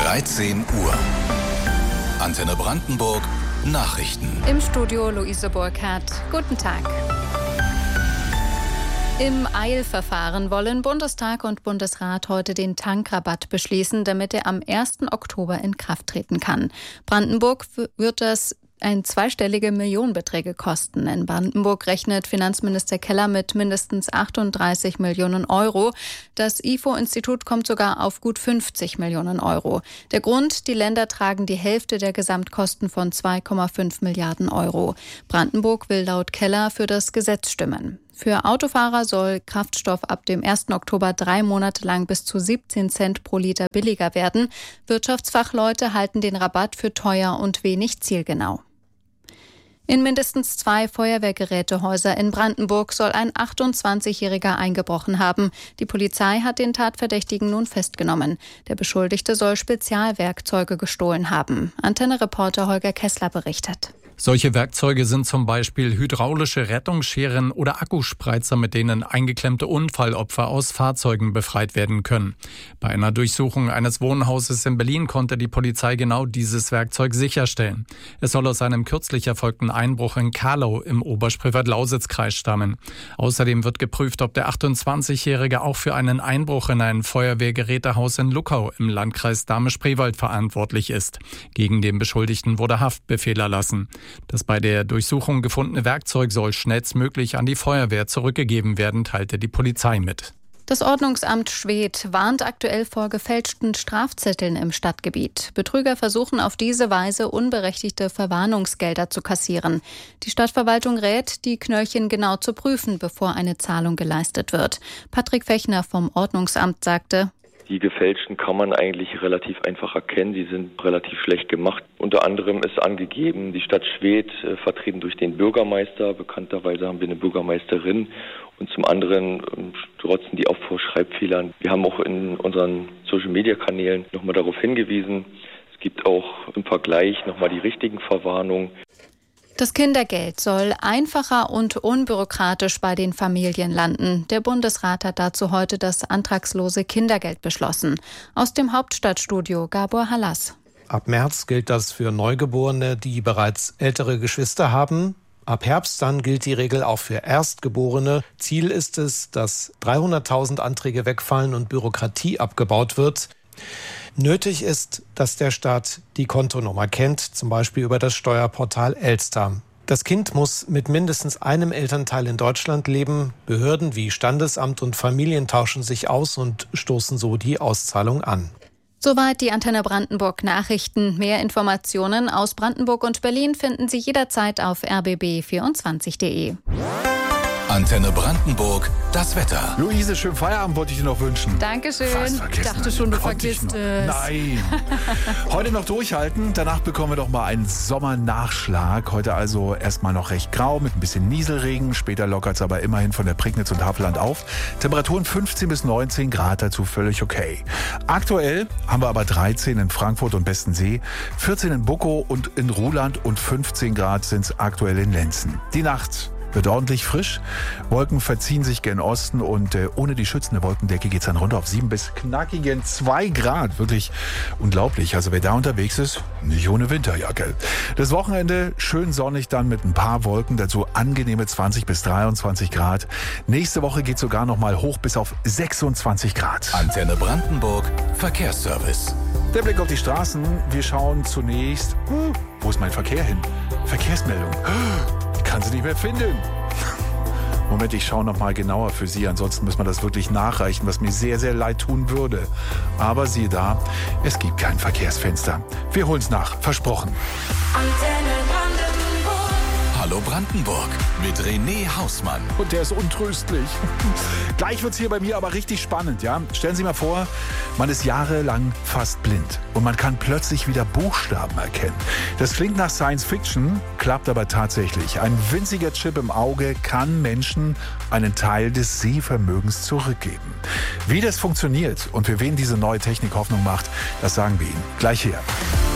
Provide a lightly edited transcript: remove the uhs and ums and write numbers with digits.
13 Uhr. Antenne Brandenburg, Nachrichten. Im Studio Luise Burkhardt. Guten Tag. Im Eilverfahren wollen Bundestag und Bundesrat heute den Tankrabatt beschließen, damit er am 1. Oktober in Kraft treten kann. Brandenburg wird das zweistellige Millionenbeträge kosten. In Brandenburg rechnet Finanzminister Keller mit mindestens 38 Millionen Euro. Das IFO-Institut kommt sogar auf gut 50 Millionen Euro. Der Grund: die Länder tragen die Hälfte der Gesamtkosten von 2,5 Milliarden Euro. Brandenburg will laut Keller für das Gesetz stimmen. Für Autofahrer soll Kraftstoff ab dem 1. Oktober 3 Monate lang bis zu 17 Cent pro Liter billiger werden. Wirtschaftsfachleute halten den Rabatt für teuer und wenig zielgenau. In mindestens 2 Feuerwehrgerätehäuser in Brandenburg soll ein 28-Jähriger eingebrochen haben. Die Polizei hat den Tatverdächtigen nun festgenommen. Der Beschuldigte soll Spezialwerkzeuge gestohlen haben. Antenne-Reporter Holger Kessler berichtet. Solche Werkzeuge sind zum Beispiel hydraulische Rettungsscheren oder Akkuspreizer, mit denen eingeklemmte Unfallopfer aus Fahrzeugen befreit werden können. Bei einer Durchsuchung eines Wohnhauses in Berlin konnte die Polizei genau dieses Werkzeug sicherstellen. Es soll aus einem kürzlich erfolgten Einbruch in Kahlau im Oberspreewald-Lausitz-Kreis stammen. Außerdem wird geprüft, ob der 28-Jährige auch für einen Einbruch in ein Feuerwehrgerätehaus in Luckau im Landkreis Dahme-Spreewald verantwortlich ist. Gegen den Beschuldigten wurde Haftbefehl erlassen. Das bei der Durchsuchung gefundene Werkzeug soll schnellstmöglich an die Feuerwehr zurückgegeben werden, teilte die Polizei mit. Das Ordnungsamt Schwedt warnt aktuell vor gefälschten Strafzetteln im Stadtgebiet. Betrüger versuchen auf diese Weise unberechtigte Verwarnungsgelder zu kassieren. Die Stadtverwaltung rät, die Knöllchen genau zu prüfen, bevor eine Zahlung geleistet wird. Patrick Fechner vom Ordnungsamt sagte: Die gefälschten kann man eigentlich relativ einfach erkennen. Die sind relativ schlecht gemacht. Unter anderem ist angegeben, die Stadt Schwedt, vertreten durch den Bürgermeister. Bekannterweise haben wir eine Bürgermeisterin. Und zum anderen strotzen die auch vor Schreibfehlern. Wir haben auch in unseren Social-Media-Kanälen nochmal darauf hingewiesen. Es gibt auch im Vergleich nochmal die richtigen Verwarnungen. Das Kindergeld soll einfacher und unbürokratisch bei den Familien landen. Der Bundesrat hat dazu heute das antragslose Kindergeld beschlossen. Aus dem Hauptstadtstudio Gabor Hallas. Ab März gilt das für Neugeborene, die bereits ältere Geschwister haben. Ab Herbst dann gilt die Regel auch für Erstgeborene. Ziel ist es, dass 300.000 Anträge wegfallen und Bürokratie abgebaut wird. Nötig ist, dass der Staat die Kontonummer kennt, zum Beispiel über das Steuerportal Elster. Das Kind muss mit mindestens einem Elternteil in Deutschland leben. Behörden wie Standesamt und Familien tauschen sich aus und stoßen so die Auszahlung an. Soweit die Antenne Brandenburg Nachrichten. Mehr Informationen aus Brandenburg und Berlin finden Sie jederzeit auf rbb24.de. Antenne Brandenburg, das Wetter. Luise, schönen Feierabend wollte ich dir noch wünschen. Dankeschön. Ich dachte schon, du vergisst es. Nein. Heute noch durchhalten, danach bekommen wir doch mal einen Sommernachschlag. Heute also erstmal noch recht grau mit ein bisschen Nieselregen. Später lockert es aber immerhin von der Prignitz und Havelland auf. Temperaturen 15 bis 19 Grad, dazu völlig okay. Aktuell haben wir aber 13 in Frankfurt und Bestensee, 14 in Buckow und in Ruhland und 15 Grad sind es aktuell in Lenzen. Die Nacht wird ordentlich frisch. Wolken verziehen sich gen Osten und ohne die schützende Wolkendecke geht es dann runter auf 7 bis knackigen 2 Grad. Wirklich unglaublich. Also wer da unterwegs ist, nicht ohne Winterjacke. Das Wochenende schön sonnig dann mit ein paar Wolken, dazu angenehme 20 bis 23 Grad. Nächste Woche geht sogar noch mal hoch bis auf 26 Grad. Antenne Brandenburg, Verkehrsservice. Der Blick auf die Straßen. Wir schauen zunächst, wo ist mein Verkehr hin? Verkehrsmeldung. Kann sie nicht mehr finden. Moment, ich schaue noch mal genauer für Sie. Ansonsten müssen wir das wirklich nachreichen, was mir sehr, sehr leid tun würde. Aber siehe da, es gibt kein Verkehrsfenster. Wir holen es nach, versprochen. Antenne Brandenburg. Hallo Brandenburg mit René Hausmann. Und der ist untröstlich. Gleich wird es hier bei mir aber richtig spannend, ja? Stellen Sie sich mal vor, man ist jahrelang fast blind und man kann plötzlich wieder Buchstaben erkennen. Das klingt nach Science Fiction, klappt aber tatsächlich. Ein winziger Chip im Auge kann Menschen einen Teil des Sehvermögens zurückgeben. Wie das funktioniert und für wen diese neue Technik Hoffnung macht, das sagen wir Ihnen gleich hier.